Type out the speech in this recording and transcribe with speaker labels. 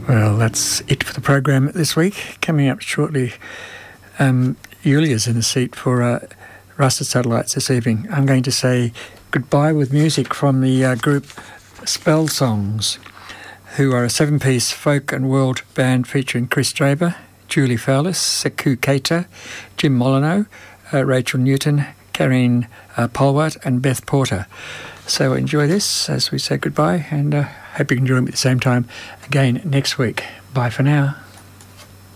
Speaker 1: Well, that's it for the program this week. Coming up shortly, Julia's in the seat for Rusted Satellites this evening. I'm going to say goodbye with music from the group Spell Songs, who are a 7-piece folk and world band featuring Chris Draper, Julie Fowlis, Sekou Keita, Jim Molyneux, Rachel Newton, Karine Polwart and Beth Porter. So enjoy this as we say goodbye, and hope you can join me at the same time again next week. Bye for now.